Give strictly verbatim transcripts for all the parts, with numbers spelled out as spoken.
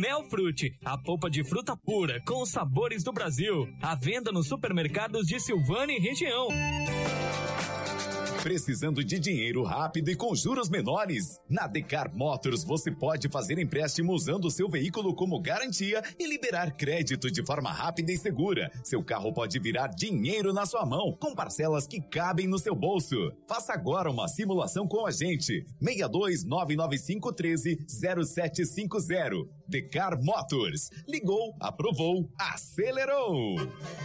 Mel Frutti, a polpa de fruta pura com os sabores do Brasil. À venda nos supermercados de Silvânia e região. Precisando de dinheiro rápido e com juros menores? Na Decar Motors você pode fazer empréstimo usando o seu veículo como garantia e liberar crédito de forma rápida e segura. Seu carro pode virar dinheiro na sua mão, com parcelas que cabem no seu bolso. Faça agora uma simulação com a gente. seis dois nove nove cinco um três zero sete cinco zero. Decar Motors. Ligou, aprovou, acelerou.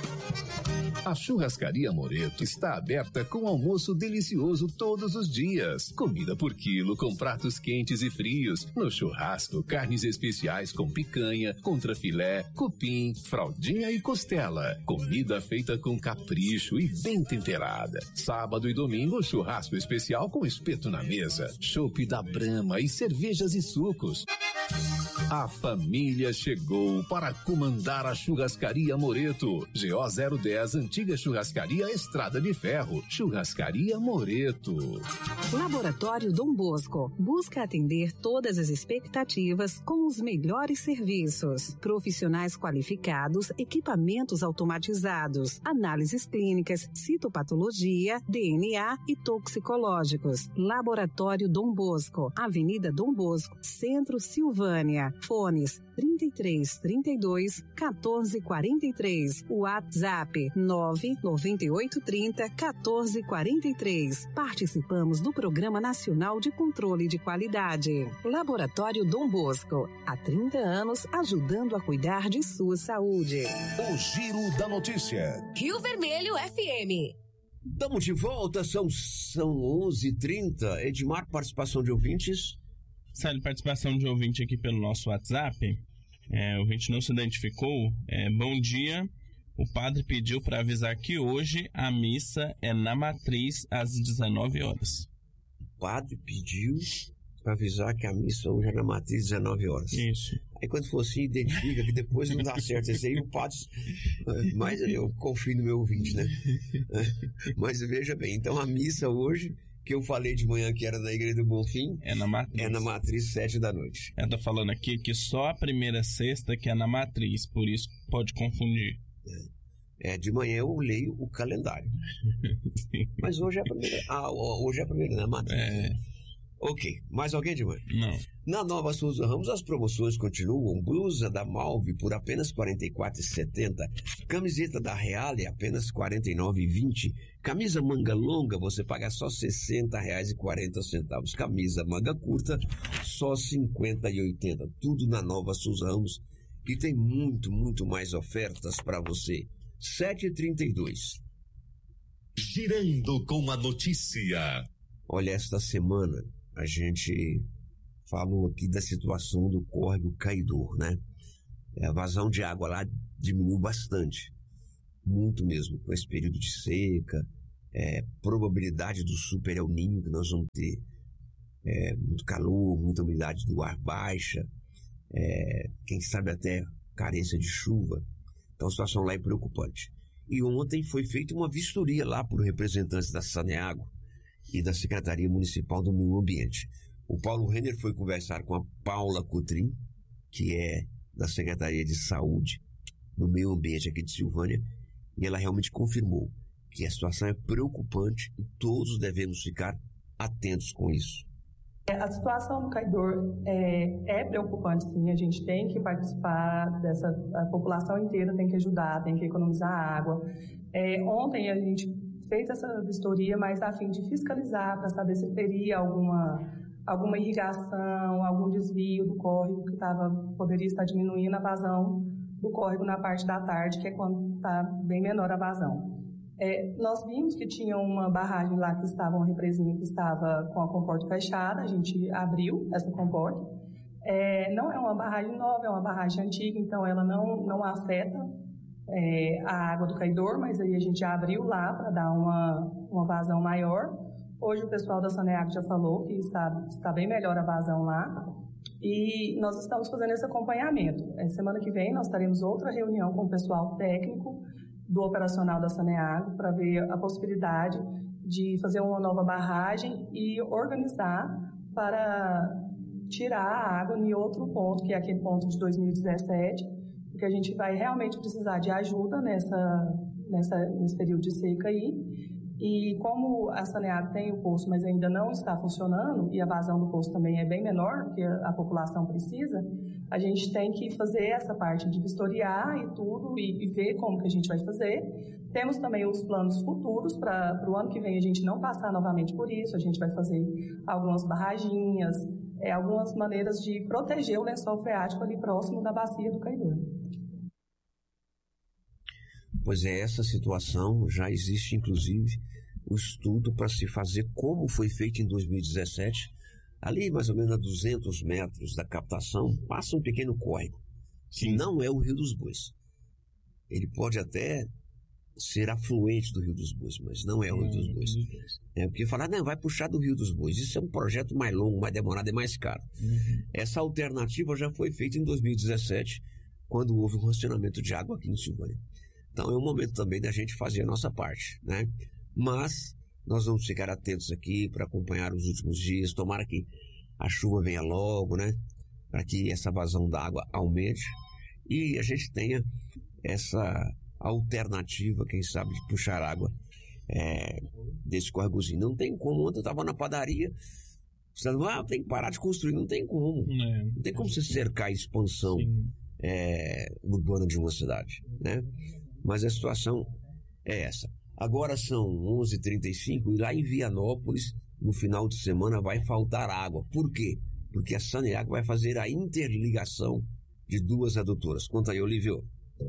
A Churrascaria Moreto está aberta com almoço delicioso todos os dias. Comida por quilo com pratos quentes e frios. No churrasco, carnes especiais com picanha, contrafilé, cupim, fraldinha e costela. Comida feita com capricho e bem temperada. Sábado e domingo, churrasco especial com espeto na mesa. Chopp da Brahma e cervejas e sucos. A família chegou para comandar a Churrascaria Moreto. G O zero dez, Antiga Churrascaria Estrada de Ferro. Churrascaria Moreto. Laboratório Dom Bosco busca atender todas as expectativas com os melhores serviços. Profissionais qualificados, equipamentos automatizados, análises clínicas, citopatologia, D N A e toxicológicos. Laboratório Dom Bosco, Avenida Dom Bosco, Centro, Silvânia. Fones trinta e três, trinta e dois, quatorze, quarenta e três. WhatsApp nove nove oito, trinta, quatorze, quarenta e três. Participamos do Programa Nacional de Controle de Qualidade. Laboratório Dom Bosco, há trinta anos ajudando a cuidar de sua saúde. O Giro da Notícia. Rio Vermelho F M. Estamos de volta, são, são onze e trinta. Edmar, participação de ouvintes. Sério, participação de ouvinte aqui pelo nosso WhatsApp. É, o ouvinte não se identificou. É, bom dia. O padre pediu para avisar que hoje a missa é na Matriz às dezenove horas. O padre pediu para avisar que a missa hoje é na Matriz às dezenove horas. Isso. Aí quando for assim, identifica que depois não dá certo esse aí, o padre... Mas eu confio no meu ouvinte, né? Mas veja bem, então a missa hoje... que eu falei de manhã que era na Igreja do Bonfim, é na Matriz, é na Matriz sete da noite. Ela tá falando aqui que só a primeira sexta que é na Matriz, por isso pode confundir. É, é de manhã eu leio o calendário. Mas hoje é a primeira, ah, hoje é a primeira na Matriz. É. Ok, mais alguém de manhã? Não. Na Nova Souza Ramos as promoções continuam. Blusa da Malve por apenas quarenta e quatro reais e setenta centavos. Camiseta da Reale apenas quarenta e nove reais e vinte centavos. Camisa manga longa você paga só sessenta reais e quarenta centavos. Camisa manga curta só cinquenta reais e oitenta centavos. Tudo na Nova Souza Ramos, que tem muito, muito mais ofertas para você. sete e trinta e dois. Girando com a notícia. Olha, esta semana a gente falou aqui da situação do córrego Caidor, né? É, a vazão de água lá diminuiu bastante, muito mesmo, com esse período de seca, é, probabilidade do super El Niño, que nós vamos ter é, muito calor, muita umidade do ar baixa, é, quem sabe até carência de chuva. Então a situação lá é preocupante. E ontem foi feita uma vistoria lá por representantes da Saneago e da Secretaria Municipal do Meio Ambiente. O Paulo Renner foi conversar com a Paula Cotrim, que é da Secretaria de Saúde do Meio Ambiente aqui de Silvânia, e ela realmente confirmou que a situação é preocupante e todos devemos ficar atentos com isso. A situação do Caidor é, é preocupante, sim. A gente tem que participar dessa, a população inteira tem que ajudar, tem que economizar água. É, ontem a gente fez essa vistoria, mas a fim de fiscalizar para saber se teria alguma, alguma irrigação, algum desvio do córrego que tava, poderia estar diminuindo a vazão do córrego na parte da tarde, que é quando está bem menor a vazão. É, nós vimos que tinha uma barragem lá que estava, uma represinha que estava com a comporta fechada, a gente abriu essa comporta. É, não é uma barragem nova, é uma barragem antiga, então ela não, não afeta é, a água do Caidor, mas aí a gente abriu lá para dar uma, uma vazão maior. Hoje o pessoal da Saneago já falou que está, está bem melhor a vazão lá e nós estamos fazendo esse acompanhamento. É, semana que vem nós teremos outra reunião com o pessoal técnico do operacional da Saneago para ver a possibilidade de fazer uma nova barragem e organizar para tirar a água em outro ponto, que é aquele ponto de dois mil e dezessete, porque a gente vai realmente precisar de ajuda nessa, nessa, nesse período de seca aí. E como a Saneago tem o poço, mas ainda não está funcionando, e a vazão do poço também é bem menor do que a população precisa, a gente tem que fazer essa parte de vistoriar e tudo, e, e ver como que a gente vai fazer. Temos também os planos futuros para o ano que vem a gente não passar novamente por isso, a gente vai fazer algumas barraginhas, é, algumas maneiras de proteger o lençol freático ali próximo da bacia do Caidor. Pois é, essa situação já existe, inclusive, o estudo para se fazer como foi feito em dois mil e dezessete. Ali, mais ou menos a duzentos metros da captação, passa um pequeno córrego, que não é o Rio dos Bois. Ele pode até ser afluente do Rio dos Bois, mas não é o Rio dos Bois. É porque falar, não, vai puxar do Rio dos Bois. Isso é um projeto mais longo, mais demorado e mais caro. Uhum. Essa alternativa já foi feita em dois mil e dezessete, quando houve um racionamento de água aqui em Silvânia. Então é o momento também da gente fazer a nossa parte, né? Mas nós vamos ficar atentos aqui para acompanhar os últimos dias. Tomara que a chuva venha logo, né? Para que essa vazão d'água aumente e a gente tenha essa alternativa, quem sabe, de puxar água é, desse córregozinho. Não tem como. Ontem eu estava na padaria, você ah, tem que parar de construir. Não tem como. É. Não tem como você cercar a expansão é, urbana de uma cidade, né? Mas a situação é essa. Agora são onze e trinta e cinco e lá em Vianópolis, no final de semana, vai faltar água. Por quê? Porque a Saneago vai fazer a interligação de duas adutoras. Conta aí, Olívio.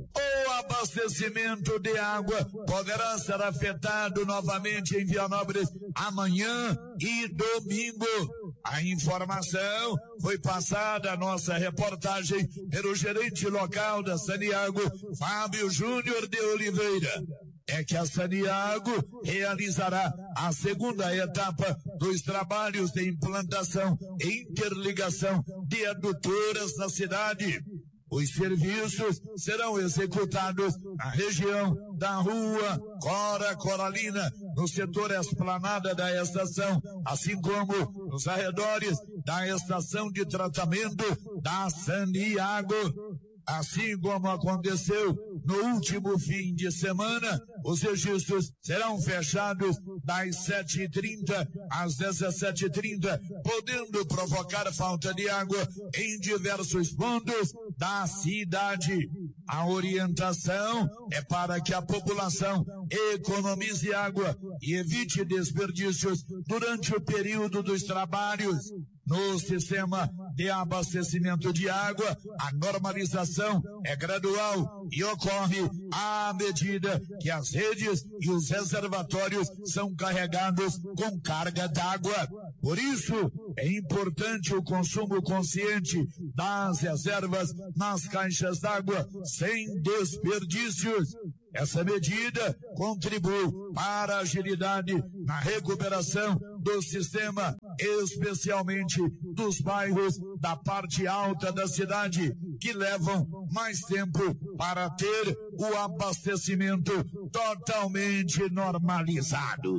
O abastecimento de água poderá ser afetado novamente em Vianópolis amanhã e domingo. A informação foi passada à nossa reportagem pelo gerente local da Saneago, Fábio Júnior de Oliveira. É que a Saneago realizará a segunda etapa dos trabalhos de implantação e interligação de adutoras na cidade. Os serviços serão executados na região da rua Cora Coralina, no setor esplanada da estação, assim como nos arredores da estação de tratamento da Saneago. Assim como aconteceu no último fim de semana, os registros serão fechados das sete e trinta às dezessete e trinta, podendo provocar falta de água em diversos pontos da cidade. A orientação é para que a população economize água e evite desperdícios durante o período dos trabalhos. No sistema de abastecimento de água, a normalização é gradual e ocorre à medida que as redes e os reservatórios são carregados com carga d'água. Por isso, é importante o consumo consciente das reservas nas caixas d'água, sem desperdícios. Essa medida contribui para a agilidade na recuperação do sistema, especialmente dos bairros da parte alta da cidade, que levam mais tempo para ter o abastecimento totalmente normalizado.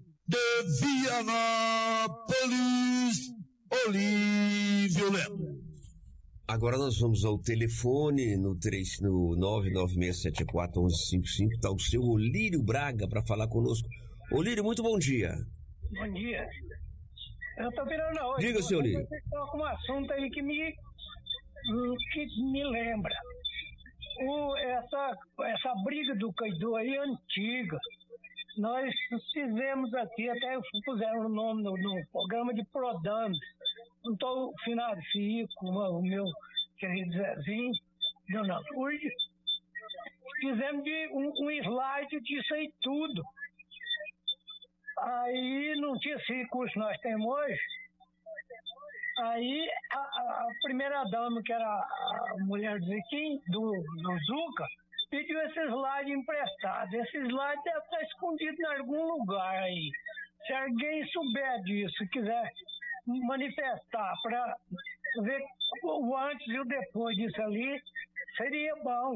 De Vianópolis, Olívio Lemos. Agora nós vamos ao telefone no, três, no nove nove seis sete quatro um um cinco cinco. Está o seu Olírio Braga para falar conosco. Olírio, muito bom dia. Bom dia. Eu estou virando hoje. Diga, seu Olírio. Eu estou com um assunto aí que me, que me lembra. O, essa, essa briga do Caidor aí é antiga. Nós fizemos aqui, até puseram o nome no, no programa de Prodame. Então, o Finado Fico, o meu querido Zezinho, Dona Lourdes, fizemos de um, um slide disso aí tudo. Aí não tinha esse recurso que nós temos hoje. Aí a, a primeira dama, que era a mulher do Zequim, do, do Zuca, pediu esse slide emprestado. Esse slide deve estar escondido em algum lugar aí. Se alguém souber disso, quiser manifestar para ver o antes e o depois disso ali, seria bom.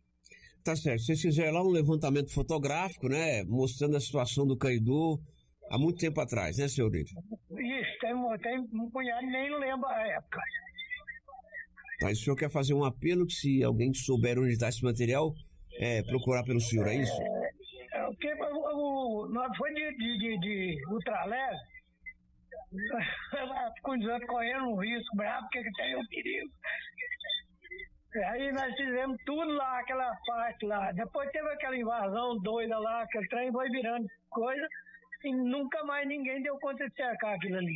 Tá certo. Se vocês fizerem lá um levantamento fotográfico, né, mostrando a situação do Caidor, Há muito tempo atrás, né, senhor Lírio? Isso, tem, tem um punhado, nem lembra a época. Mas o senhor quer fazer um apelo que se alguém souber onde está esse material, é, procurar pelo senhor, é isso? É, o que o, o, nós foi de, de, de, de ultraleve, com os outros correndo um risco bravo, porque tem um perigo. Aí nós fizemos tudo lá, aquela parte lá. Depois teve aquela invasão doida lá, aquele trem foi virando coisa, e nunca mais ninguém deu conta de cercar aquilo ali.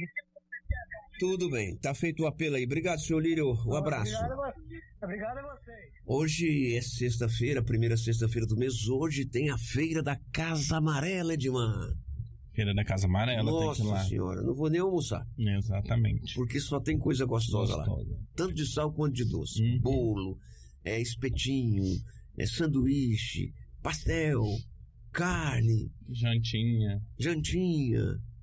Tudo bem, tá feito o apelo aí. Obrigado, senhor Lírio. Um abraço. Obrigado a você. Obrigado a vocês. Hoje é sexta-feira, primeira sexta-feira do mês. Hoje tem a Feira da Casa Amarela, Edmar. Feira da Casa Amarela, Nossa tem que ir lá. senhora, não vou nem almoçar. Exatamente. Porque só tem coisa gostosa, gostosa. lá. Tanto de sal quanto de doce. Uhum. Bolo, é, espetinho, é, sanduíche, pastel, carne. Jantinha. Jantinha.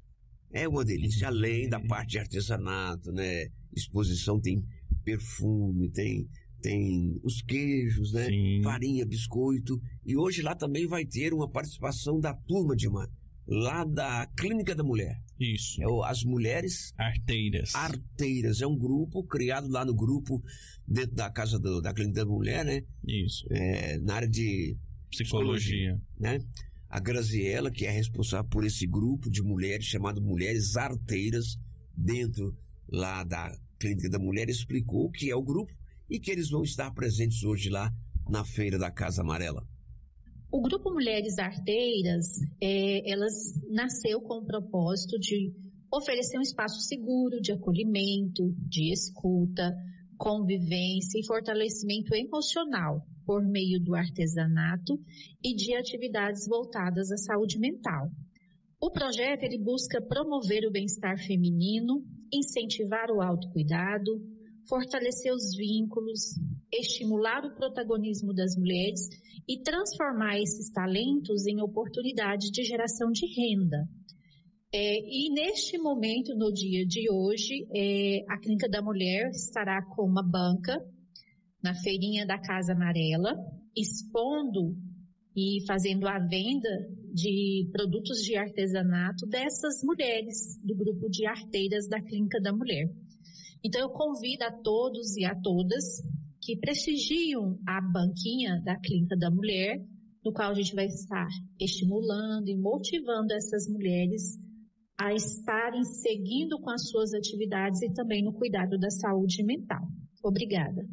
É uma delícia. Além da parte de artesanato, né? Exposição tem perfume, tem, tem os queijos, né? Sim. Farinha, biscoito. E hoje lá também vai ter uma participação da turma de uma... lá da Clínica da Mulher. Isso. É o, as mulheres... Arteiras. Arteiras. É um grupo criado lá no grupo, dentro da casa do, da Clínica da Mulher, né? Isso. É, na área de psicologia, psicologia, né? A Graziella, que é responsável por esse grupo de mulheres, chamado Mulheres Arteiras, dentro lá da Clínica da Mulher, explicou o que é o grupo e que eles vão estar presentes hoje lá na Feira da Casa Amarela. O Grupo Mulheres Arteiras, é, elas nasceu com o propósito de oferecer um espaço seguro de acolhimento, de escuta, convivência e fortalecimento emocional por meio do artesanato e de atividades voltadas à saúde mental. O projeto ele busca promover o bem-estar feminino, incentivar o autocuidado, fortalecer os vínculos, estimular o protagonismo das mulheres e transformar esses talentos em oportunidades de geração de renda. É, e neste momento, no dia de hoje, é, a Clínica da Mulher estará com uma banca na feirinha da Casa Amarela, expondo e fazendo a venda de produtos de artesanato dessas mulheres do grupo de arteiras da Clínica da Mulher. Então, eu convido a todos e a todas que prestigiam a banquinha da Clínica da Mulher, no qual a gente vai estar estimulando e motivando essas mulheres a estarem seguindo com as suas atividades e também no cuidado da saúde mental. Obrigada.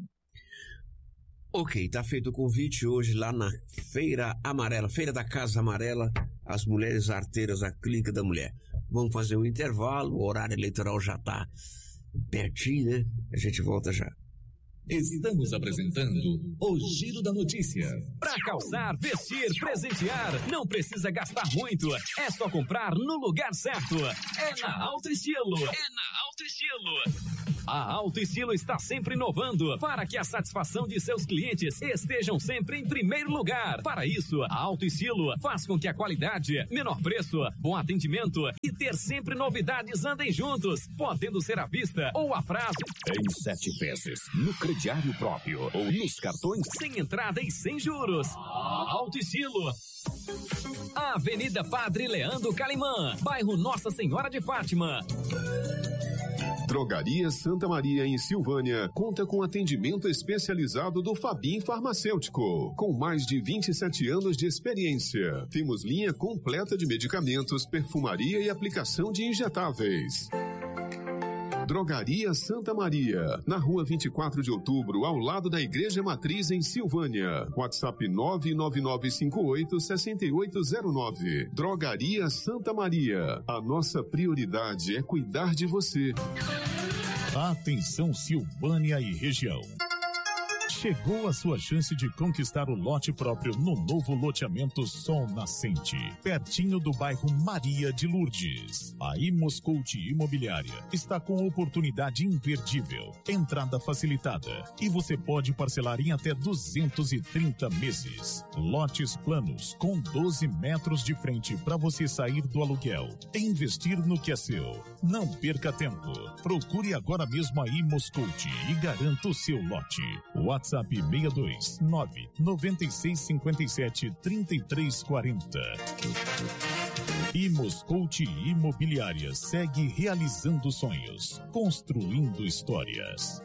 Ok, tá feito o convite hoje lá na Feira Amarela, Feira da Casa Amarela, as mulheres arteiras da Clínica da Mulher. Vamos fazer um intervalo, o horário eleitoral já tá pertinho, né? A gente volta já. Estamos apresentando o Giro da Notícia. Para calçar, vestir, presentear, não precisa gastar muito. É só comprar no lugar certo. É na Alto Estilo. É na Alto Estilo. A Alto Estilo está sempre inovando para que a satisfação de seus clientes estejam sempre em primeiro lugar. Para isso, a Alto Estilo faz com que a qualidade, menor preço, bom atendimento e ter sempre novidades andem juntos, podendo ser à vista ou a prazo. Em sete vezes, no crediário próprio ou nos cartões. Sem entrada e sem juros. Alto Estilo. Avenida Padre Leandro Calimã, bairro Nossa Senhora de Fátima. Drogaria Santa Maria, em Silvânia, conta com atendimento especializado do Fabim Farmacêutico, com mais de vinte e sete anos de experiência. Temos linha completa de medicamentos, perfumaria e aplicação de injetáveis. Drogaria Santa Maria, na rua vinte e quatro de outubro, ao lado da Igreja Matriz, em Silvânia. WhatsApp nove nove nove cinco oito seis oito zero nove. Drogaria Santa Maria. A nossa prioridade é cuidar de você. Atenção, Silvânia e região. Chegou a sua chance de conquistar o lote próprio no novo loteamento Sol Nascente, pertinho do bairro Maria de Lourdes. A Imoscout Imobiliária está com oportunidade imperdível, entrada facilitada e você pode parcelar em até duzentos e trinta meses. Lotes planos com doze metros de frente para você sair do aluguel e investir no que é seu. Não perca tempo. Procure agora mesmo a Imoscout e garanta o seu lote. WhatsApp seis dois nove nove seis cinco sete três três quatro zero. Imoscout Imobiliária segue realizando sonhos, construindo histórias.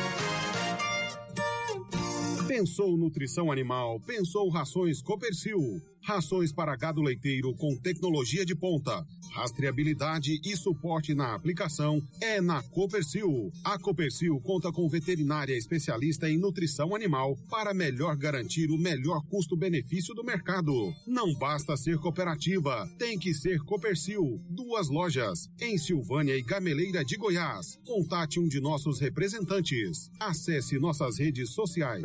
Pensou nutrição animal, pensou rações Copercil. Rações para gado leiteiro com tecnologia de ponta, rastreabilidade e suporte na aplicação é na Copercil. A Copercil conta com veterinária especialista em nutrição animal para melhor garantir o melhor custo-benefício do mercado. Não basta ser cooperativa, tem que ser Copercil. Duas lojas, em Silvânia e Gameleira de Goiás. Contate um de nossos representantes. Acesse nossas redes sociais.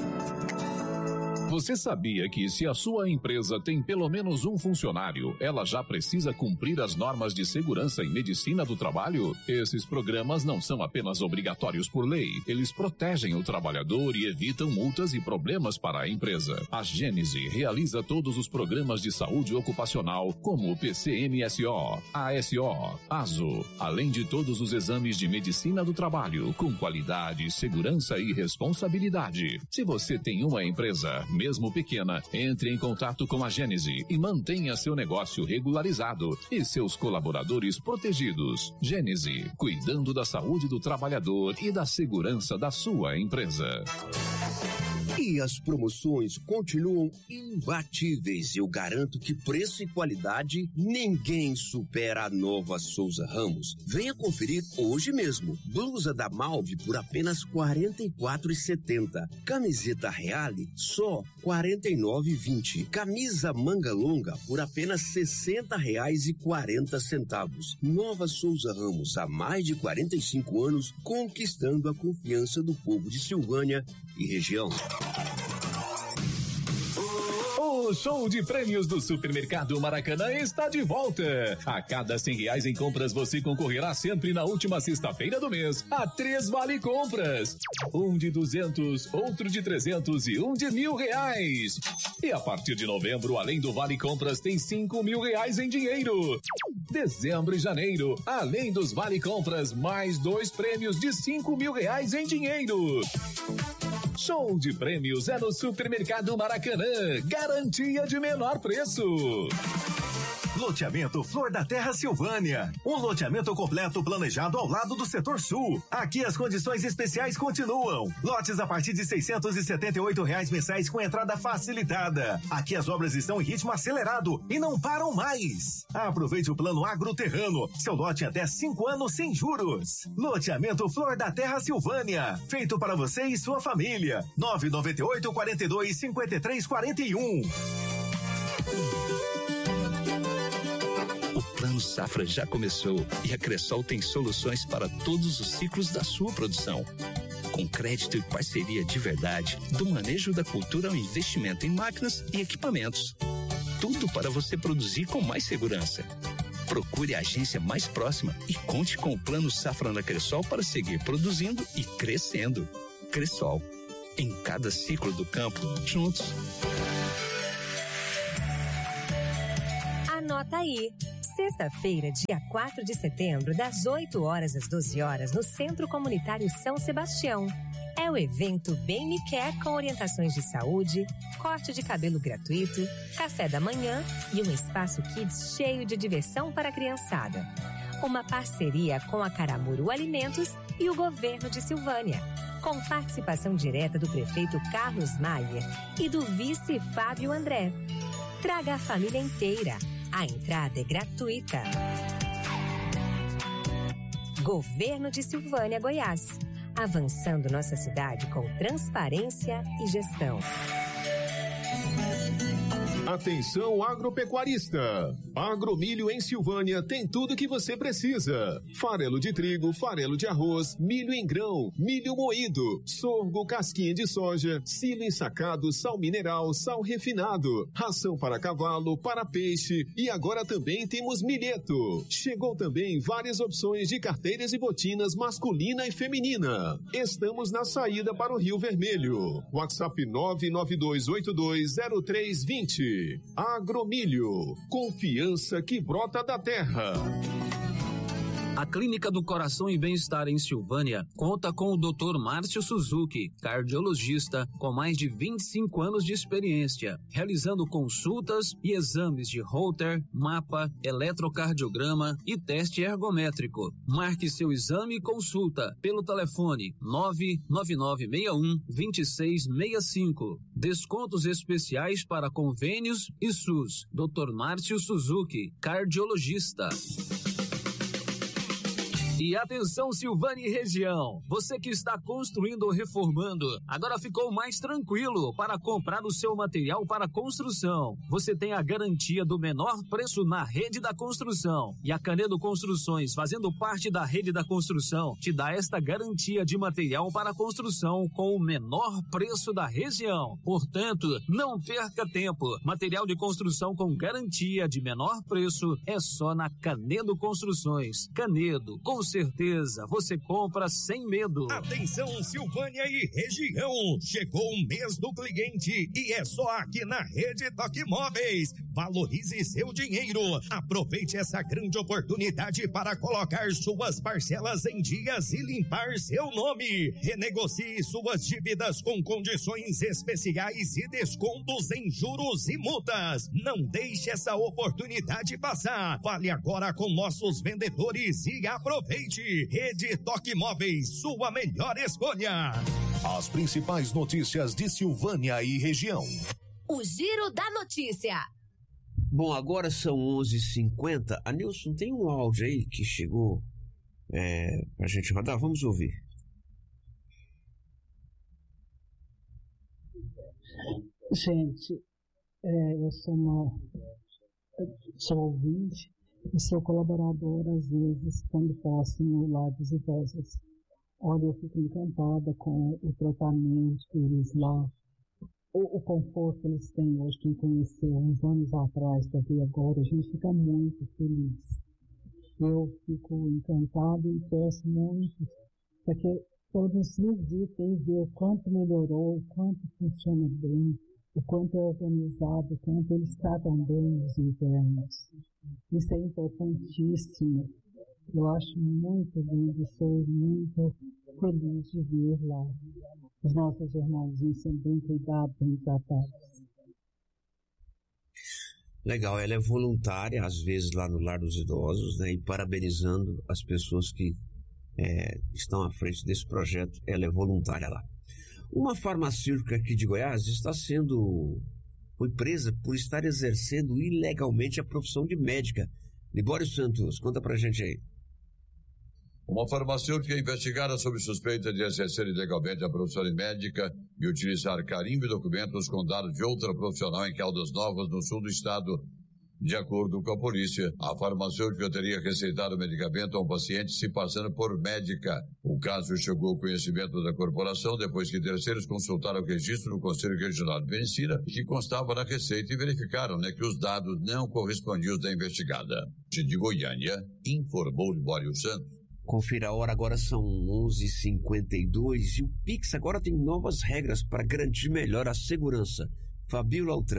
Você sabia que se a sua empresa tem pelo menos um funcionário, ela já precisa cumprir as normas de segurança e medicina do trabalho? Esses programas não são apenas obrigatórios por lei, eles protegem o trabalhador e evitam multas e problemas para a empresa. A Gênese realiza todos os programas de saúde ocupacional, como o P C M S O, A S O, ASO, além de todos os exames de medicina do trabalho, com qualidade, segurança e responsabilidade. Se você tem uma empresa, mesmo pequena, entre em contato com a Gênese e mantenha seu negócio regularizado e seus colaboradores protegidos. Gênese, cuidando da saúde do trabalhador e da segurança da sua empresa. E as promoções continuam imbatíveis. Eu garanto que preço e qualidade ninguém supera a Nova Souza Ramos. Venha conferir hoje mesmo. Blusa da Malve por apenas quarenta e quatro reais e setenta centavos. Camiseta Reale só quarenta e nove reais e vinte centavos. Camisa manga longa por apenas sessenta reais e quarenta centavos. Nova Souza Ramos, há mais de quarenta e cinco anos, conquistando a confiança do povo de Silvânia e região. O show de prêmios do Supermercado Maracanã está de volta. A cada cem reais em compras, você concorrerá sempre na última sexta-feira do mês a três vale compras. Um de duzentos, outro de trezentos e um de mil reais. E a partir de novembro, além do vale compras, tem cinco mil reais em dinheiro. Dezembro e janeiro, além dos vale compras, mais dois prêmios de cinco mil reais em dinheiro. Show de prêmios é no Supermercado Maracanã. Garantia de menor preço. Loteamento Flor da Terra Silvânia. Um loteamento completo planejado ao lado do setor sul. Aqui as condições especiais continuam. Lotes a partir de seiscentos e setenta e oito reais mensais com entrada facilitada. Aqui as obras estão em ritmo acelerado e não param mais. Aproveite o plano agroterrano. Seu lote em até cinco anos sem juros. Loteamento Flor da Terra Silvânia. Feito para você e sua família. nove nove oito, quarenta e dois, cinquenta e três, quarenta e um. O Plano Safra já começou e a Cressol tem soluções para todos os ciclos da sua produção. Com crédito e parceria de verdade, do manejo da cultura ao investimento em máquinas e equipamentos. Tudo para você produzir com mais segurança. Procure a agência mais próxima e conte com o Plano Safra da Cressol para seguir produzindo e crescendo. Cressol, em cada ciclo do campo, juntos. Anota aí. Sexta-feira, dia quatro de setembro, das oito horas às doze horas, no Centro Comunitário São Sebastião. É o evento Bem Me Quer, com orientações de saúde, corte de cabelo gratuito, café da manhã e um espaço kids cheio de diversão para a criançada. Uma parceria com a Caramuru Alimentos e o governo de Silvânia, com participação direta do prefeito Carlos Maier e do vice Fábio André. Traga a família inteira. A entrada é gratuita. Governo de Silvânia, Goiás. Avançando nossa cidade com transparência e gestão. Atenção agropecuarista! Agromilho em Silvânia tem tudo o que você precisa. Farelo de trigo, farelo de arroz, milho em grão, milho moído, sorgo, casquinha de soja, silo ensacado, sal mineral, sal refinado, ração para cavalo, para peixe e agora também temos milheto. Chegou também várias opções de carteiras e botinas masculina e feminina. Estamos na saída para o Rio Vermelho. WhatsApp nove nove dois oito dois zero três dois zero. Agromilho, confiança que brota da terra. A Clínica do Coração e Bem-Estar em Silvânia conta com o doutor Márcio Suzuki, cardiologista com mais de vinte e cinco anos de experiência, realizando consultas e exames de Holter, mapa, eletrocardiograma e teste ergométrico. Marque seu exame e consulta pelo telefone nove nove nove seis um, dois seis seis cinco. Descontos especiais para convênios e SUS. doutor Márcio Suzuki, cardiologista. E atenção, Silvânia e região, você que está construindo ou reformando, agora ficou mais tranquilo para comprar o seu material para construção. Você tem a garantia do menor preço na rede da construção. E a Canedo Construções, fazendo parte da rede da construção, te dá esta garantia de material para construção com o menor preço da região. Portanto, não perca tempo. Material de construção com garantia de menor preço é só na Canedo Construções. Canedo, com certeza, você compra sem medo. Atenção, Silvânia e região, chegou o mês do cliente e é só aqui na Rede Toque Móveis. Valorize seu dinheiro, aproveite essa grande oportunidade para colocar suas parcelas em dias e limpar seu nome. Renegocie suas dívidas com condições especiais e descontos em juros e multas. Não deixe essa oportunidade passar. Fale agora com nossos vendedores e aproveite. Rede Toque Móveis, sua melhor escolha. As principais notícias de Silvânia e região. O Giro da Notícia. Bom, agora são onze e cinquenta. A Nilson, tem um áudio aí que chegou é, pra gente rodar. Vamos ouvir. Gente, é, eu sou uma sou ouvinte e sou colaboradora às vezes quando posso no lar dos idosos. Olha, eu fico encantada com o tratamento deles lá, o, o conforto que eles têm hoje. Quem conheceu uns anos atrás para ver agora, a gente fica muito feliz. Eu fico encantada e peço muito para que todos visitem e ver o quanto melhorou, o quanto funciona bem, o quanto é organizado, o quanto eles tratam bem os internos. Isso é importantíssimo. Eu acho muito lindo, sou muito feliz de ver lá os nossos irmãozinhos sendo bem cuidados, bem tratados. Legal, ela é voluntária, às vezes lá no Lar dos Idosos, né, e parabenizando as pessoas que é, estão à frente desse projeto, ela é voluntária lá. Uma farmacêutica aqui de Goiás está sendo foi presa por estar exercendo ilegalmente a profissão de médica. Libório Santos, conta pra gente aí. Uma farmacêutica é investigada sob suspeita de exercer ilegalmente a profissão de médica e utilizar carimbo e documentos com dados de outra profissional em Caldas Novas, no sul do estado. De acordo com a polícia, a farmacêutica teria receitado o medicamento a um paciente se passando por médica. O caso chegou ao conhecimento da corporação depois que terceiros consultaram o registro do Conselho Regional de Medicina, que constava na receita, e verificaram né, que os dados não correspondiam aos da investigada. De Goiânia, informou Libório Santos. Confira a hora, agora são onze e cinquenta e dois e o Pix agora tem novas regras para garantir melhor a segurança. Fabíola Altran.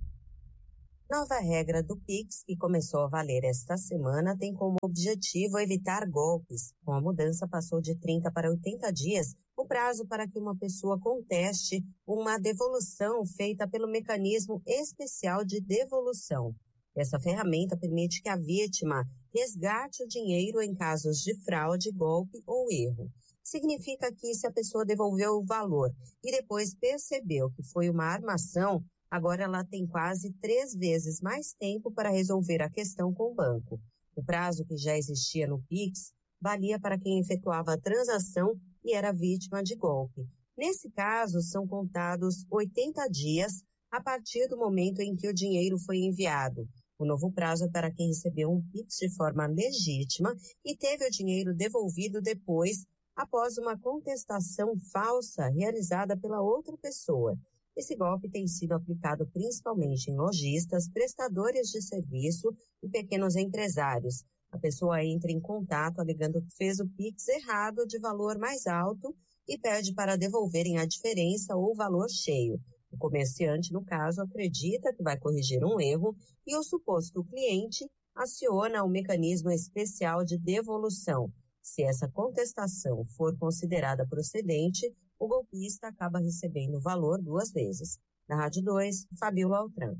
Nova regra do Pix, que começou a valer esta semana, tem como objetivo evitar golpes. Com a mudança, passou de trinta para oitenta dias o prazo para que uma pessoa conteste uma devolução feita pelo mecanismo especial de devolução. Essa ferramenta permite que a vítima resgate o dinheiro em casos de fraude, golpe ou erro. Significa que se a pessoa devolveu o valor e depois percebeu que foi uma armação, agora ela tem quase três vezes mais tempo para resolver a questão com o banco. O prazo que já existia no Pix valia para quem efetuava a transação e era vítima de golpe. Nesse caso, são contados oitenta dias a partir do momento em que o dinheiro foi enviado. O novo prazo é para quem recebeu um Pix de forma legítima e teve o dinheiro devolvido depois, após uma contestação falsa realizada pela outra pessoa. Esse golpe tem sido aplicado principalmente em lojistas, prestadores de serviço e pequenos empresários. A pessoa entra em contato alegando que fez o Pix errado de valor mais alto e pede para devolverem a diferença ou o valor cheio. O comerciante, no caso, acredita que vai corrigir um erro e o suposto cliente aciona o mecanismo especial de devolução. Se essa contestação for considerada procedente, o golpista acaba recebendo o valor duas vezes. Na Rádio dois, Fabíola Altran.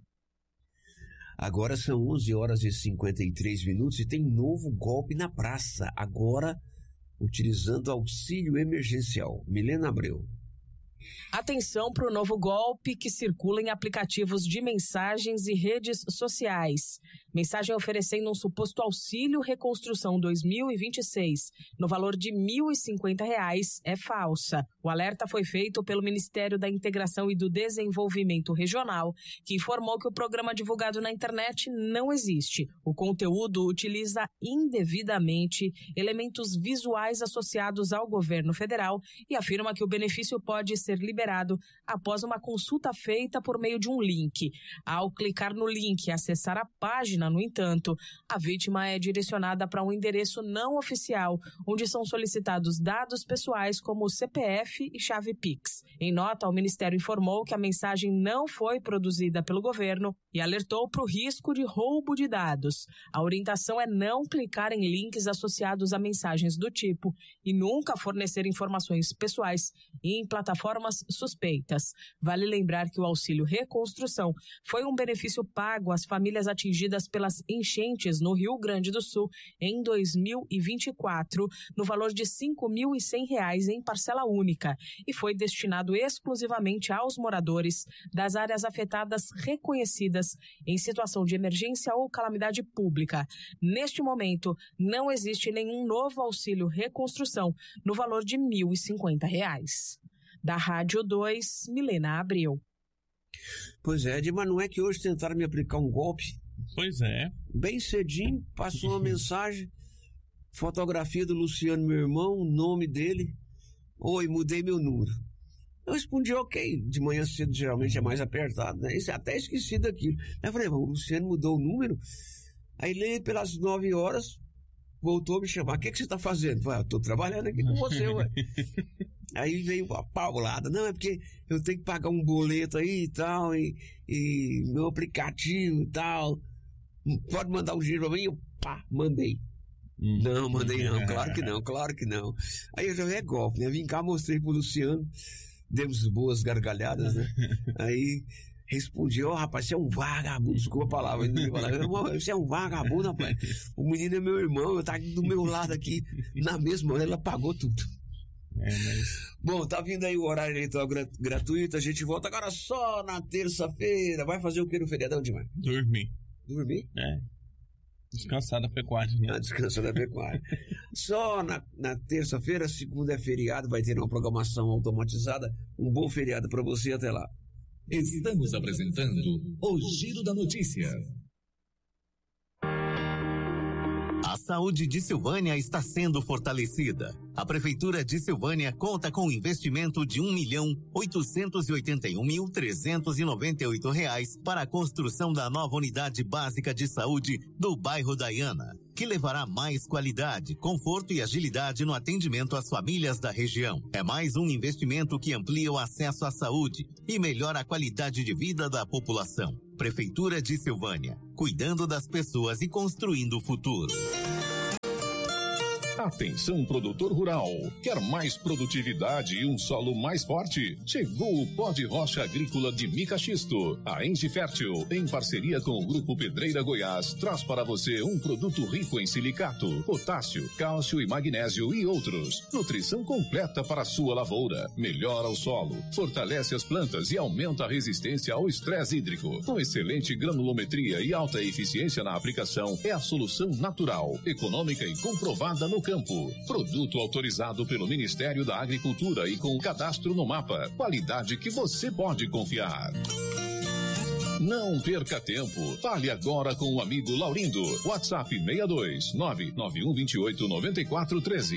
Agora são onze horas e cinquenta e três minutos e tem novo golpe na praça. Agora, utilizando auxílio emergencial. Milena Abreu. Atenção para o novo golpe que circula em aplicativos de mensagens e redes sociais. Mensagem oferecendo um suposto auxílio reconstrução dois mil e vinte e seis no valor de mil e cinquenta reais é falsa. O alerta foi feito pelo Ministério da Integração e do Desenvolvimento Regional, que informou que o programa divulgado na internet não existe. O conteúdo utiliza indevidamente elementos visuais associados ao governo federal e afirma que o benefício pode ser liberado após uma consulta feita por meio de um link. Ao clicar no link e acessar a página, no entanto, a vítima é direcionada para um endereço não oficial, onde são solicitados dados pessoais como C P F e chave Pix. Em nota, o Ministério informou que a mensagem não foi produzida pelo governo e alertou para o risco de roubo de dados. A orientação é não clicar em links associados a mensagens do tipo e nunca fornecer informações pessoais em plataformas suspeitas. Vale lembrar que o Auxílio Reconstrução foi um benefício pago às famílias atingidas pelas enchentes no Rio Grande do Sul em dois mil e vinte e quatro, no valor de cinco mil e cem reais em parcela única, e foi destinado exclusivamente aos moradores das áreas afetadas reconhecidas em situação de emergência ou calamidade pública. Neste momento, não existe nenhum novo Auxílio Reconstrução no valor de mil e cinquenta reais. Da Rádio dois, Milena Abreu. Pois é, mas não é que hoje tentaram me aplicar um golpe? Pois é. Bem cedinho, passou uma mensagem, fotografia do Luciano, meu irmão, o nome dele. Oi, mudei meu número. Eu respondi, ok, de manhã cedo geralmente é mais apertado, né? Isso, até esqueci daquilo. Eu falei, o Luciano mudou o número. Aí ele, pelas nove horas, voltou a me chamar. O que, que você está fazendo? Eu falei, eu estou trabalhando aqui com você, ué. Aí veio a paulada. Não, é porque eu tenho que pagar um boleto aí e tal, e, e meu aplicativo e tal. Pode mandar um dinheiro pra mim? Eu, pá, mandei. Hum. Não, mandei não, claro que não, claro que não. Aí eu já vi, é golpe, né? Vim cá, mostrei pro Luciano, demos boas gargalhadas, né? Aí respondi, ó, oh, rapaz, você é um vagabundo, desculpa a palavra, você é um vagabundo, rapaz. O menino é meu irmão, eu tá aqui do meu lado aqui, na mesma hora ela pagou tudo. É, mas... Bom, tá vindo aí o horário eleitoral grat- gratuito, a gente volta agora só na terça-feira. Vai fazer o que no feriadão, Dimar? Dormir. Dormir? É. Descansar da pecuária. Né? Ah, descansar da pecuária. Só na, na terça-feira, segunda é feriado, vai ter uma programação automatizada. Um bom feriado pra você, até lá. Estamos apresentando o Giro da Notícia. A saúde de Silvânia está sendo fortalecida. A Prefeitura de Silvânia conta com um investimento de um milhão oitocentos e oitenta e um mil trezentos e noventa e oito reais para a construção da nova unidade básica de saúde do bairro Daiana, que levará mais qualidade, conforto e agilidade no atendimento às famílias da região. É mais um investimento que amplia o acesso à saúde e melhora a qualidade de vida da população. Prefeitura de Silvânia, cuidando das pessoas e construindo o futuro. Atenção, produtor rural. Quer mais produtividade e um solo mais forte? Chegou o pó de rocha agrícola de mica xisto. A Engie Fértil, em parceria com o Grupo Pedreira Goiás, traz para você um produto rico em silicato, potássio, cálcio e magnésio e outros. Nutrição completa para a sua lavoura. Melhora o solo, fortalece as plantas e aumenta a resistência ao estresse hídrico. Com excelente granulometria e alta eficiência na aplicação, é a solução natural, econômica e comprovada no campo. Produto autorizado pelo Ministério da Agricultura e com cadastro no mapa. Qualidade que você pode confiar. Não perca tempo. Fale agora com o amigo Laurindo. WhatsApp seis dois nove nove um dois oito nove quatro um três.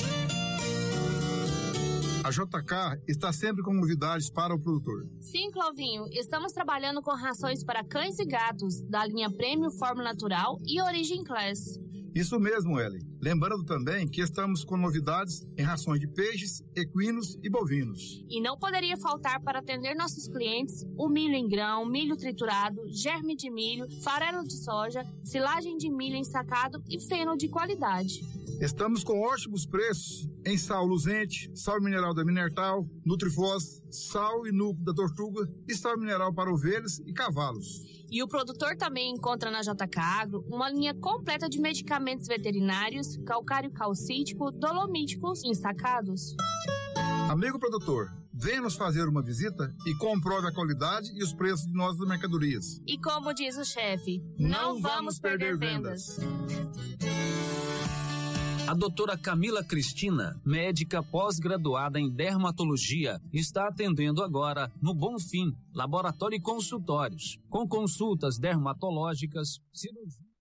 A J K está sempre com novidades para o produtor. Sim, Clovinho. Estamos trabalhando com rações para cães e gatos da linha Prêmio Fórmula Natural e Origin Class. Isso mesmo, Ellen. Lembrando também que estamos com novidades em rações de peixes, equinos e bovinos. E não poderia faltar para atender nossos clientes o milho em grão, milho triturado, germe de milho, farelo de soja, silagem de milho ensacado e feno de qualidade. Estamos com ótimos preços em sal luzente, sal mineral da Minertal, Nutrifós, sal e núcleo da Tortuga e sal mineral para ovelhas e cavalos. E o produtor também encontra na J K Agro uma linha completa de medicamentos veterinários, calcário calcítico, dolomíticos e ensacados. Amigo produtor, venha nos fazer uma visita e comprove a qualidade e os preços de nossas mercadorias. E como diz o chefe, não, não vamos perder, perder vendas. vendas. A doutora Camila Cristina, médica pós-graduada em dermatologia, está atendendo agora no Bonfim, laboratório e consultórios, com consultas dermatológicas, cirurgia.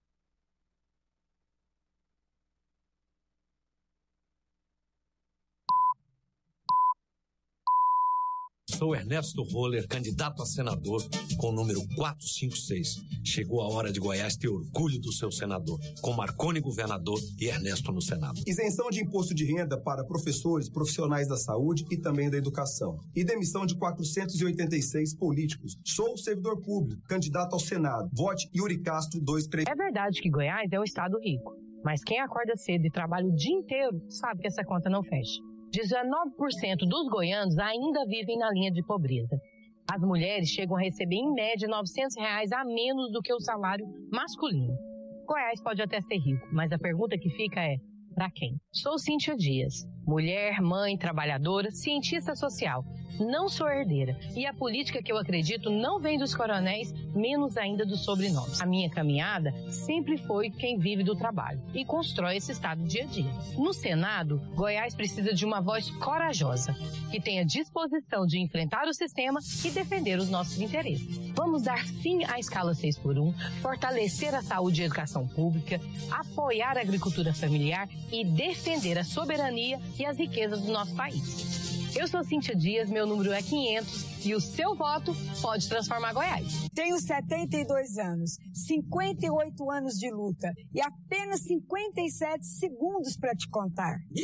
Sou Ernesto Roller, candidato a senador com o número quatrocentos e cinquenta e seis. Chegou a hora de Goiás ter orgulho do seu senador, com Marconi governador e Ernesto no Senado. Isenção de imposto de renda para professores, profissionais da saúde e também da educação. E demissão de quatrocentos e oitenta e seis políticos. Sou servidor público, candidato ao Senado. Vote Yuri Castro dois três. É verdade que Goiás é um estado rico, mas quem acorda cedo e trabalha o dia inteiro sabe que essa conta não fecha. dezenove por cento dos goianos ainda vivem na linha de pobreza. As mulheres chegam a receber, em média, novecentos reais a menos do que o salário masculino. Goiás pode até ser rico, mas a pergunta que fica é, para quem? Sou Cíntia Dias, mulher, mãe, trabalhadora, cientista social. Não sou herdeira. E a política que eu acredito não vem dos coronéis, menos ainda dos sobrenomes. A minha caminhada sempre foi quem vive do trabalho e constrói esse estado dia a dia. No Senado, Goiás precisa de uma voz corajosa, que tenha disposição de enfrentar o sistema e defender os nossos interesses. Vamos dar fim à escala seis por um, fortalecer a saúde e a educação pública, apoiar a agricultura familiar e defender a soberania e as riquezas do nosso país. Eu sou Cíntia Dias, meu número é quinhentos e o seu voto pode transformar Goiás. Tenho setenta e dois anos, cinquenta e oito anos de luta e apenas cinquenta e sete segundos para te contar.